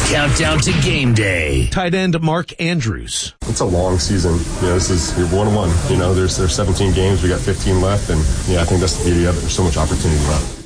Countdown to game day. Tight end Mark Andrews. It's a long season. This is you're 1-1. There's 17 games. We got 15 left, and I think that's the beauty of it. There's so much opportunity left.